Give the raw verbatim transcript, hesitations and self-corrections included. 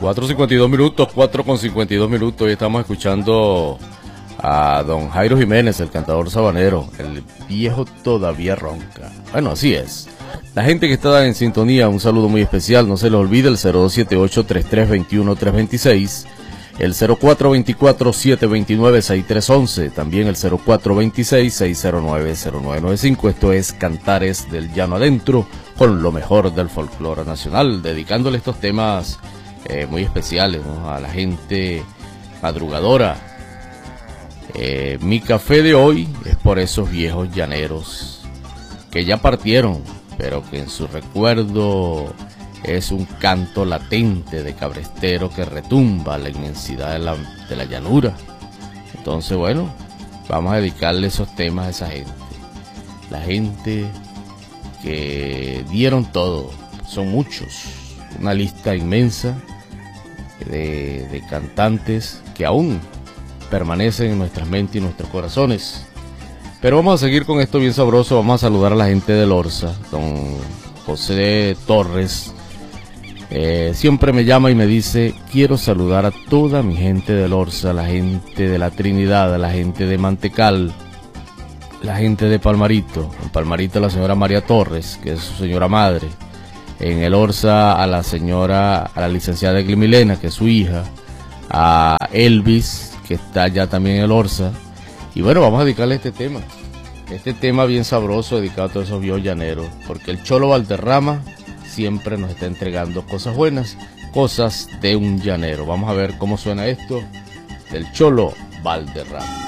cuatro cincuenta y dos minutos, cuatro con cincuenta y dos minutos, y estamos escuchando a don Jairo Jiménez, el cantador sabanero. El viejo todavía ronca. Bueno, así es. La gente que está en sintonía, un saludo muy especial. No se les olvide el cero dos siete ocho, tres tres dos uno, tres dos seis, el cero cuatro dos cuatro, siete dos nueve, seis tres uno uno, también el cero cuatro dos seis, seis cero nueve, cero nueve nueve cinco. Esto es Cantares del Llano Adentro, con lo mejor del folclore nacional, dedicándole estos temas eh, muy especiales, ¿no?, a la gente madrugadora. Eh, mi café de hoy es por esos viejos llaneros que ya partieron, pero que en su recuerdo es un canto latente de cabrestero que retumba la inmensidad de la, de la llanura. Entonces, bueno, vamos a dedicarle esos temas a esa gente. La gente que dieron todo, son muchos, una lista inmensa de, de cantantes que aún permanecen en nuestras mentes y nuestros corazones. Pero vamos a seguir con esto bien sabroso. Vamos a saludar a la gente del Orsa. Don José Torres eh, siempre me llama y me dice: quiero saludar a toda mi gente del Orsa, la gente de la Trinidad, la gente de Mantecal, la gente de Palmarito. En Palmarito la señora María Torres, que es su señora madre. En el Orsa a la señora, a la licenciada Glimilena, que es su hija. A Elvis, que está allá también en el Orsa. Y bueno, vamos a dedicarle este tema. Este tema bien sabroso, dedicado a todos esos viejos llaneros. Porque el Cholo Valderrama siempre nos está entregando cosas buenas, cosas de un llanero. Vamos a ver cómo suena esto del Cholo Valderrama.